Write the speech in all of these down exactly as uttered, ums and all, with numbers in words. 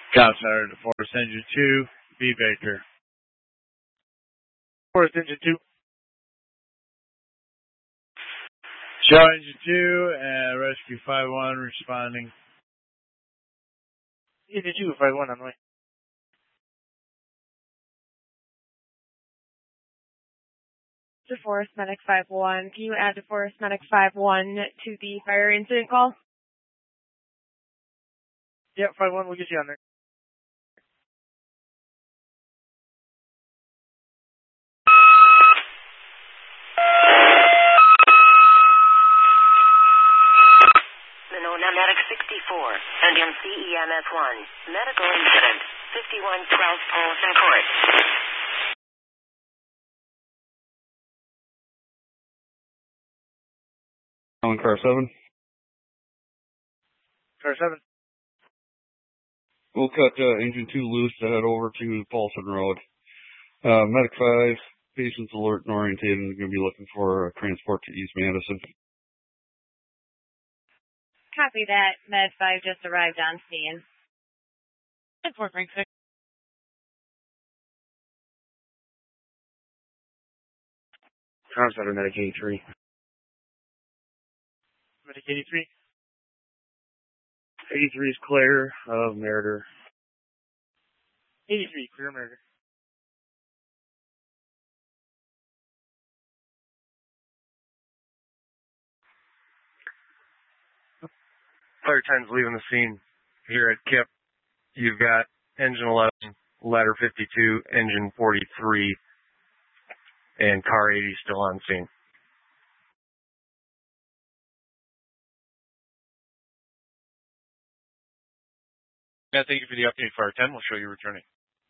Cow Center to Forest Engine two, B. Baker. Forest Engine two. Show Engine two and Rescue five one responding. Engine two, five one on the way. To Forest Medic five one, can you add to Forest Medic five one to the fire incident call? Yep, five one, we'll get you on there. Monona Medic sixty-four and M C E M S one. Medical incident, fifty-one twelve Polson Court. On car seven. Car seven. We'll cut uh, engine two loose to head over to Paulson Road. Uh, Medic five, patients alert and orientated, and going to be looking for a transport to East Madison. Copy that. Med five just arrived on scene. And four Frank six. Car Center, Medic eighty-three. Medic eighty-three. eighty-three is clear of Meritor. eighty-three, clear Meritor. Fire time's leaving the scene here at K I P. You've got engine eleven, ladder fifty-two, engine forty-three, and car eighty still on scene. Yeah, thank you for the update, Fire ten. We'll show you returning.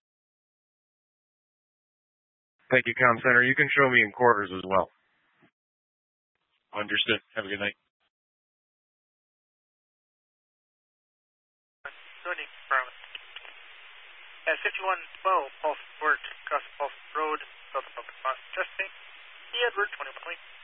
Thank you, Comm Center. You can show me in quarters as well. Understood. Have a good night. Joining from at fifty-one twelve Pulse Court, across Pulse Road, south of Public Testing. The Edward twenty-one.